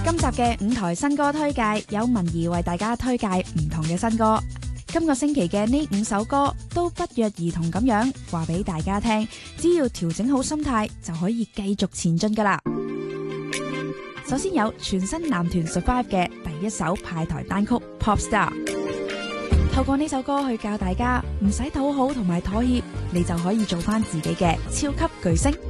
今集嘅5台新歌推介，有文儀為大家推介唔同嘅新歌。今個星期嘅呢5首歌都不約而同咁樣話俾大家聽，只要調整好心態就可以繼續前進噶啦。首先有全新男團 Survive 嘅第一首派台單曲 Pop Star， 透過呢首歌去教大家唔使討好同埋妥協，你就可以做翻自己嘅超級巨星。